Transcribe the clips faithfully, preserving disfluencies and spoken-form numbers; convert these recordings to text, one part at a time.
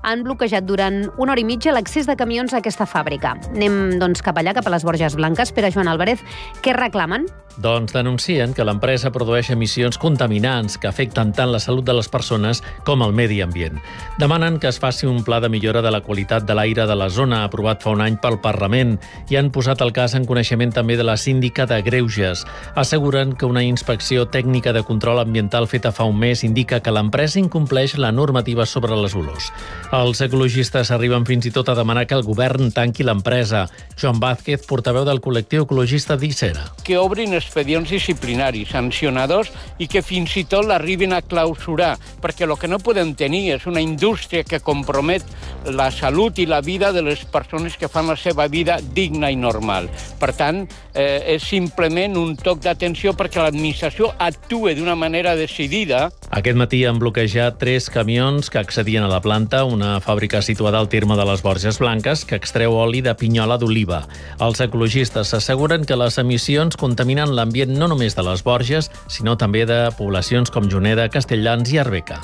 han bloquejat durant una hora i mitja l'accés de camions a aquesta fàbrica. Anem, doncs, cap allà, cap a les Borges Blanques. Pere Joan Álvarez, què reclamen? Doncs denuncien que l'empresa produeix emissions contaminants que afecten tant la salut de les persones com el medi ambient. Demanen que es faci un pla de millora de la qualitat de l'aire de la zona aprovat fa un any pel Parlament i han posat el cas en coneixement també de la síndica de Greuges. Asseguren que una inspecció tècnica de control ambiental feta fa un mes indica que l'empresa incompleix la normativa sobre les olors. Els ecologistes arriben fins i tot a demanar que el govern tanqui l'empresa. Joan Vázquez, portaveu del col·lectiu ecologista d'Isera. Que obrin expedients disciplinaris, sancionadors i que fins i tot l'arribin a clausurar, perquè el que no podem tenir és una indústria que compromet la salut i la vida de les persones que fan la seva vida digna i normal. Per tant, eh, és simplement un toc d'atenció perquè l'administració actue d'una manera decidida. Aquest matí han bloquejat tres camions que accedien a la planta, una fàbrica situada al terme de les Borges Blanques que extreu oli de pinyola d'oliva. Els ecologistes s'asseguren que les emissions contaminen l'ambient no només de les Borges, sinó també de poblacions com Juneda, Castelldans i Arbeca.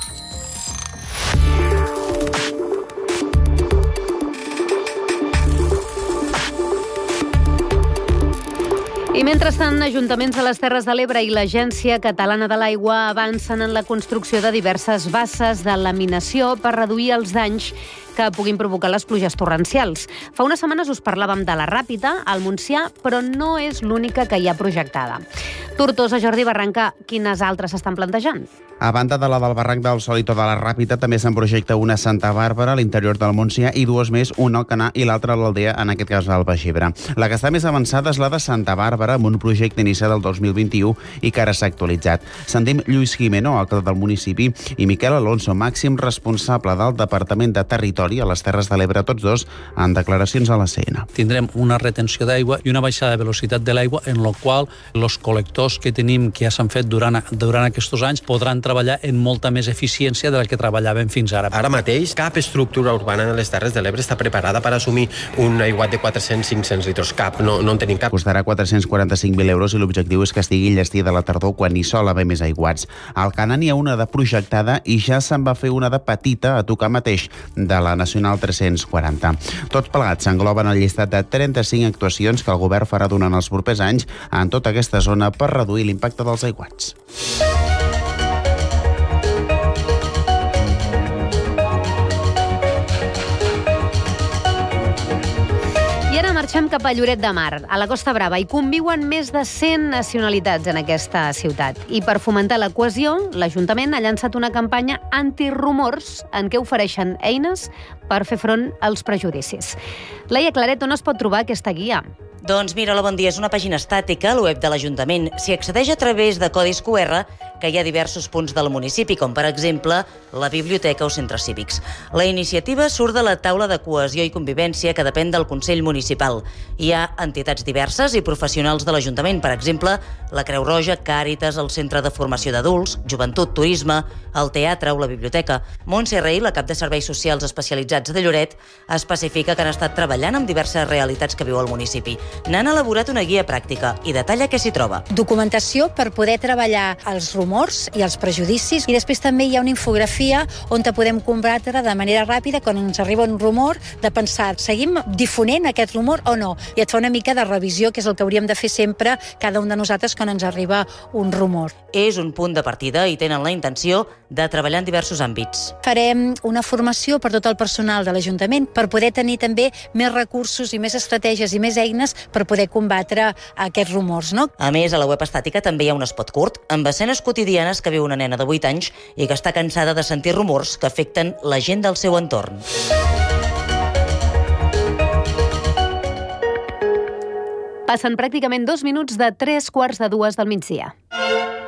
I mentrestant, ajuntaments de les Terres de l'Ebre i l'Agència Catalana de l'Aigua avancen en la construcció de diverses basses de laminació per reduir els danys que puguin provocar les pluges torrencials. Fa unes setmanes us parlàvem de la Ràpita, al Montsià, però no és l'única que hi ha projectada. Tortosa, Jordi Barranca, quines altres s'estan plantejant? A banda de la del Barranc del Solito de la Ràpita, també se'n projecta una a Santa Bàrbara, a l'interior del Montsià, i dues més, una al Canà i l'altra a l'Aldea, en aquest cas al Baix Ebre. La que està més avançada és la de Santa Bàrbara, amb un projecte iniciat el dos mil vint-i-u i que ara s'ha actualitzat. Sentim Lluís Gimeno, alcalde del municipi, i Miquel Alonso, màxim responsable del Departament de Territori a les Terres de l'Ebre, tots dos en declaracions a la C N. Tindrem una retenció d'aigua i una baixada de velocitat de l'aigua, en la qual els col·lectors que tenim, que ja s'han fet durant, durant aquests anys, podran treballar en molta més eficiència de la que treballaven fins ara. Ara mateix, cap estructura urbana de les Terres de l'Ebre està preparada per assumir un aiguat de quatre-cents a cinc-cents litres. Cap, no, no en tenim cap. Costarà quatre-cents quaranta-cinc mil euros i l'objectiu és que estigui llestida a la tardor quan hi sol haver més aiguats. Al Canà n'hi ha una de projectada i ja se'n va fer una de petita a tocar mateix, de la Nacional tres-cents quaranta. Tots plegats s'engloben al llistat de trenta-cinc actuacions que el govern farà durant els propers anys en tota aquesta zona per reduir l'impacte dels aiguats. Marxem cap a Lloret de Mar, a la Costa Brava. Hi conviuen més de cent nacionalitats en aquesta ciutat. I per fomentar la cohesió, l'Ajuntament ha llançat una campanya antirumors en què ofereixen eines per fer front als prejudicis. Laia Claret, on es pot trobar aquesta guia? Doncs mira, bon dia, és una pàgina estàtica al web de l'Ajuntament. S'hi accedeix a través de codis Q R que hi ha diversos punts del municipi, com per exemple la biblioteca o centres cívics. La iniciativa surt de la taula de cohesió i convivència que depèn del Consell Municipal. Hi ha entitats diverses i professionals de l'Ajuntament, per exemple, la Creu Roja, Càritas, el Centre de Formació d'Adults, Joventut, Turisme, el Teatre o la Biblioteca. Montse Rey, la cap de Serveis Socials Especialitzats de Lloret, especifica que han estat treballant amb diverses realitats que viu el municipi. N'han elaborat una guia pràctica i detalla què s'hi troba. Documentació per poder treballar els rumors i els prejudicis, i després també hi ha una infografia on te podem combatre de manera ràpida quan ens arriba un rumor, de pensar, seguim difonent aquest rumor o no? I et fa una mica de revisió, que és el que hauríem de fer sempre cada un de nosaltres quan ens arriba un rumor. És un punt de partida i tenen la intenció de treballar en diversos àmbits. Farem una formació per tot el personal de l'Ajuntament per poder tenir també més recursos i més estratègies i més eines per poder combatre aquests rumors, no? A més, a la web estàtica també hi ha un spot curt amb escenes quotidianes que viu una nena de vuit anys i que està cansada de sentir rumors que afecten la gent del seu entorn. Passen pràcticament dos minuts de tres quarts de dues del migdia.